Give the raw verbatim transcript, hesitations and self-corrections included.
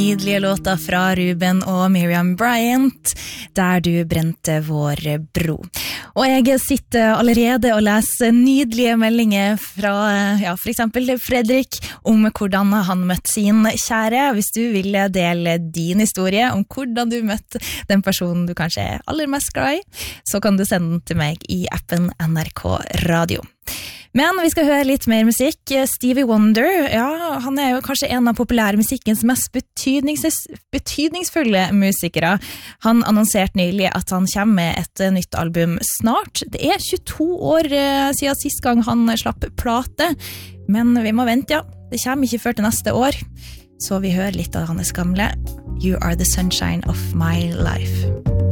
Nydelige låter fra Ruben og Miriam Bryant, der du brente vår bro. Og jeg sitter allerede og leser nydelige meldinger fra, ja, for eksempel Fredrik, om hvordan han møtte sin kjære. Hvis du vil dele din historie om hvordan du møtte den personen du kanskje er aller mest glad i, så kan du sende den til meg i appen N R K Radio. Men vi skal høre litt mer musikk. Stevie Wonder, ja, han er jo kanskje en av populærmusikkens mest betydnings betydningsfulle musikere. Han annonserte nylig at han kommer med et nytt album snart. Det er tjueto år siden sist gang han slapp plate, men vi må vente, ja. Det kommer ikke før til neste år. Så vi hører litt av hans gamle You Are the Sunshine of My Life.